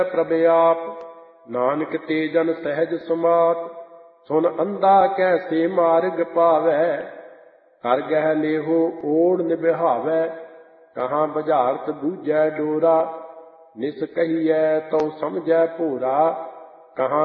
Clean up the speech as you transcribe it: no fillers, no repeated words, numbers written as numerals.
ਪ੍ਰਭ ਆਪ, ਨਾਨਕ ਤੇ ਜਨ ਸਹਿਜ ਸਮਾਤ। ਸੁਨ ਅੰਧਾ ਕੈਸੇ ਮਾਰਗ ਪਾਵੈ, ਕਰ ਗਹਿ ਲੇਹੋ ਓੜ ਨਿਭਾਵੈ। ਕਹਾਂ ਬੁਝਾਰਤ ਬੂਝੈ ਡੋਰਾ, ਨਿਸ ਕਹੀਐ ਤਉ ਸਮਝੈ ਭੋਰਾ। ਕਹਾਂ